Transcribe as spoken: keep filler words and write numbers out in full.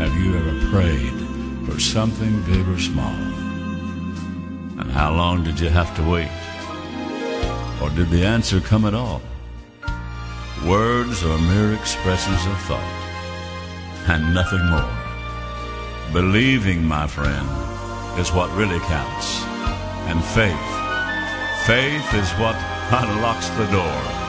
Have you ever prayed for something big or small? And how long did you have to wait? Or did the answer come at all? Words are mere expressions of thought, and nothing more. Believing, my friend, is what really counts. And faith, faith is what unlocks the door.